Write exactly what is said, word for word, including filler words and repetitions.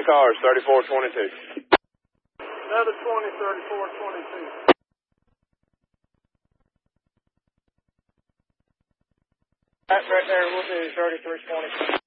cars, thirty-four twenty-two. Another twenty, thirty-four twenty-two. That right there will do thirty-three twenty.